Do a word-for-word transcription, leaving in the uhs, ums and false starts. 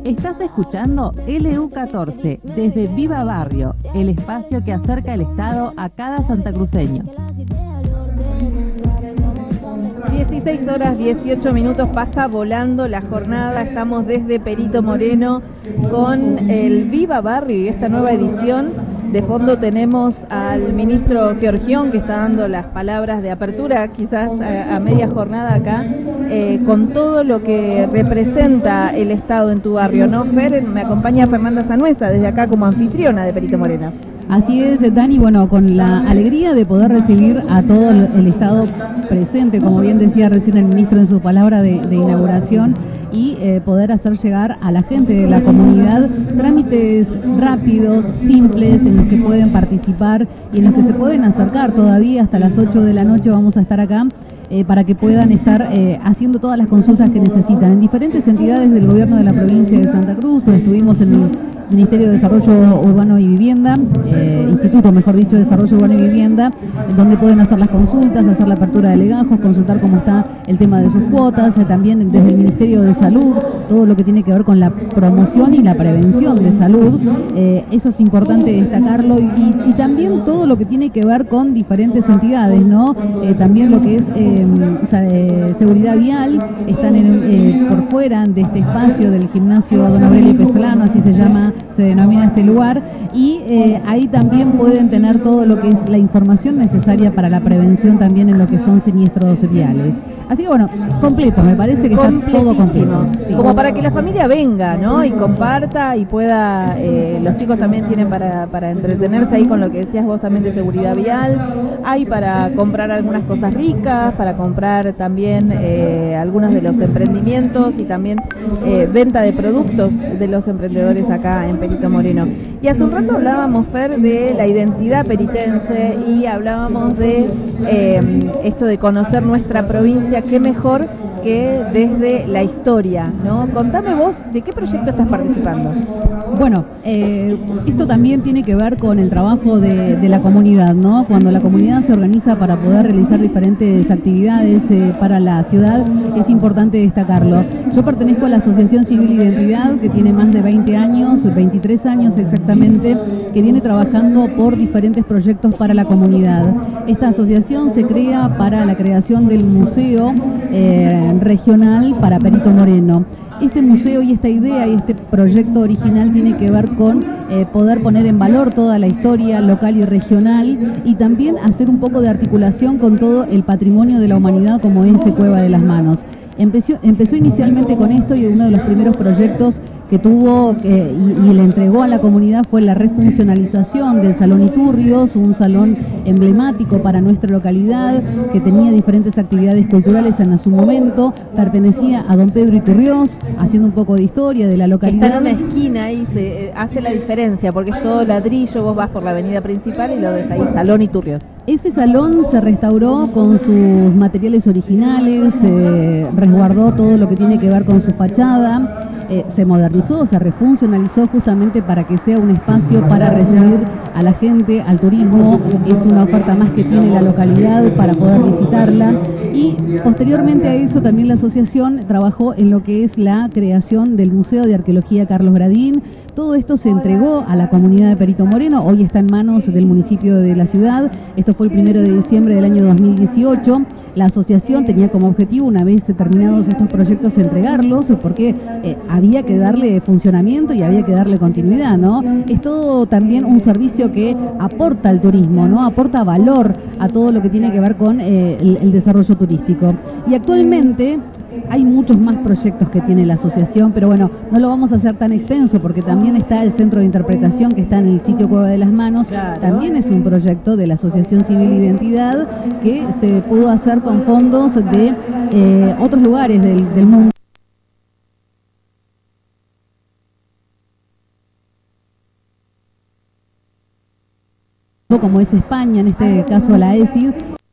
Estás escuchando L U catorce desde Viva Barrio, el espacio que acerca el Estado a cada santacruceño. dieciséis horas dieciocho minutos, pasa volando la jornada. Estamos desde Perito Moreno con el Viva Barrio y esta nueva edición. De fondo tenemos al ministro Giorgión, que está dando las palabras de apertura, quizás a, a media jornada acá, eh, con todo lo que representa el Estado en tu barrio, ¿no, Fer? Me acompaña Fernanda Sanuesa desde acá como anfitriona de Perito Moreno. Así es, Dani, bueno, con la alegría de poder recibir a todo el Estado presente, como bien decía recién el ministro en su palabra de, de inauguración, y eh, poder hacer llegar a la gente de la comunidad trámites rápidos, simples, en los que pueden participar y en los que se pueden acercar. Todavía hasta las ocho de la noche vamos a estar acá eh, para que puedan estar eh, haciendo todas las consultas que necesitan. En diferentes entidades del gobierno de la provincia de Santa Cruz, estuvimos en el Ministerio de Desarrollo Urbano y Vivienda, eh, Instituto, mejor dicho, de Desarrollo Urbano y Vivienda, donde pueden hacer las consultas, hacer la apertura de legajos, consultar cómo está el tema de sus cuotas, eh, también desde el Ministerio de Salud, todo lo que tiene que ver con la promoción y la prevención de salud, eh, eso es importante destacarlo, y, y también todo lo que tiene que ver con diferentes entidades, ¿no? Eh, también lo que es eh, eh, seguridad vial, están en, eh, por fuera de este espacio del gimnasio Don Aurelio Pesolano, así se llama, se denomina este lugar, y eh, ahí también pueden tener todo lo que es la información necesaria para la prevención también en lo que son siniestros viales. Así que bueno, completo, me parece que está todo completo. Sí. Como para que la familia venga, ¿no? Y comparta y pueda, eh, los chicos también tienen para, para entretenerse ahí con lo que decías vos también de seguridad vial, hay para comprar algunas cosas ricas, para comprar también eh, algunos de los emprendimientos y también eh, venta de productos de los emprendedores acá en Perito Moreno. Y hace un rato hablábamos, Fer, de la identidad peritense y hablábamos de eh, esto de conocer nuestra provincia, qué mejor que desde la historia, ¿no? Contame vos, ¿de qué proyecto estás participando? Bueno, eh, esto también tiene que ver con el trabajo de, de la comunidad, ¿no? Cuando la comunidad se organiza para poder realizar diferentes actividades eh, para la ciudad, es importante destacarlo. Yo pertenezco a la Asociación Civil Identidad, que tiene más de veinte años, veintitrés años exactamente, que viene trabajando por diferentes proyectos para la comunidad. Esta asociación se crea para la creación del museo eh, regional para Perito Moreno. Este museo y esta idea y este proyecto original tiene que ver con eh, poder poner en valor toda la historia local y regional, y también hacer un poco de articulación con todo el patrimonio de la humanidad como es Cueva de las Manos. Empezó, empezó inicialmente con esto, y uno de los primeros proyectos que tuvo que, y, y le entregó a la comunidad fue la refuncionalización del Salón Iturrios, un salón emblemático para nuestra localidad que tenía diferentes actividades culturales en su momento, pertenecía a don Pedro Iturrios, haciendo un poco de historia de la localidad. Está en una esquina y se eh, hace la diferencia porque es todo ladrillo, vos vas por la avenida principal y lo ves ahí, Salón Iturrios. Ese salón se restauró con sus materiales originales, eh, resguardó todo lo que tiene que ver con su fachada, eh, se modernizó, se refuncionalizó justamente para que sea un espacio para recibir a la gente, al turismo. Es una oferta más que tiene la localidad para poder visitarla, y posteriormente a eso también la asociación trabajó en lo que es la creación del Museo de Arqueología Carlos Gradín. Todo esto se entregó a la comunidad de Perito Moreno, hoy está en manos del municipio de la ciudad. Esto fue el primero de diciembre del año dos mil dieciocho. La asociación tenía como objetivo, una vez terminados estos proyectos, entregarlos, porque eh, había que darle funcionamiento y había que darle continuidad, ¿no? Es todo también un servicio que aporta al turismo, ¿no? Aporta valor a todo lo que tiene que ver con eh, el, el desarrollo turístico. Y actualmente hay muchos más proyectos que tiene la asociación, pero bueno, no lo vamos a hacer tan extenso porque también está el centro de interpretación que está en el sitio Cueva de las Manos. Claro. También es un proyecto de la Asociación Civil Identidad que se pudo hacer con fondos de eh, otros lugares del, del mundo, como es España, en este caso la E S I D.